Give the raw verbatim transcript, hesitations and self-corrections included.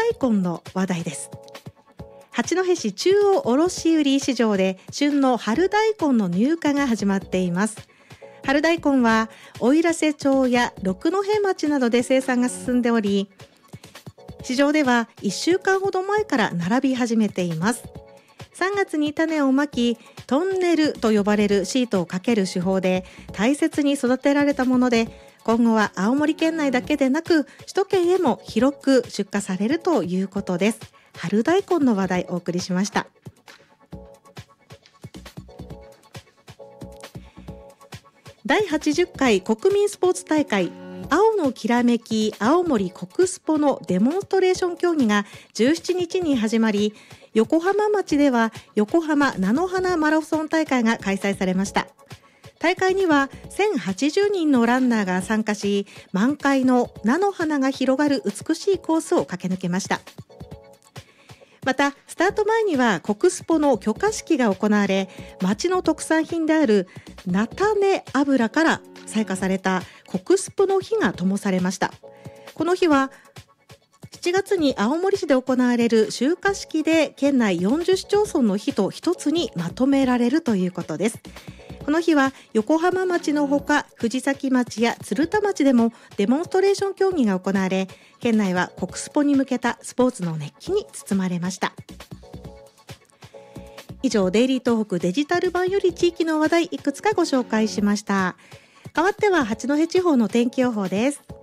大根の話題です。八戸市中央卸売市場で旬の春大根の入荷が始まっています。春大根は奥入瀬町や六戸町などで生産が進んでおり、市場ではいっしゅうかんほど前から並び始めています。さんがつに種をまき、トンネルと呼ばれるシートをかける手法で大切に育てられたもので、今後は青森県内だけでなく首都圏へも広く出荷されるということです。春大根の話題をお送りしました。だいはちじゅっかい国民スポーツ大会青のきらめき青森国スポのデモンストレーション競技がじゅうしちにちに始まり、横浜町では横浜菜の花マラソン大会が開催されました。大会にはせんはちじゅうにんのランナーが参加し、満開の菜の花が広がる美しいコースを駆け抜けました。またスタート前には国スポの許可式が行われ、町の特産品である菜種油から採火された国スポの火が灯されました。この日はしちがつに青森市で行われる集火式で県内よんじゅう市町村の火と一つにまとめられるということです。この日は横浜町のほか藤崎町や鶴田町でもデモンストレーション競技が行われ、県内は国スポに向けたスポーツの熱気に包まれました。以上、デイリー東北デジタル版より地域の話題いくつかご紹介しました。代わっては八戸地方の天気予報です。